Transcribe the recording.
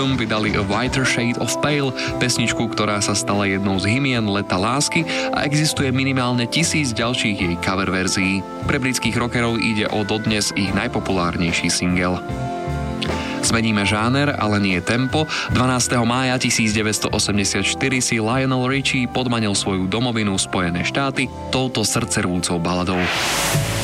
Freedom vydali A Whiter Shade of Pale, pesničku, ktorá sa stala jednou z hymien Leta lásky a existuje minimálne 1000 ďalších jej cover verzií. Pre britských rockerov ide o dodnes ich najpopulárnejší single. Zmeníme žáner, ale nie tempo. 12. mája 1984 si Lionel Richie podmanil svoju domovinu Spojené štáty touto srdcervúcou baladou.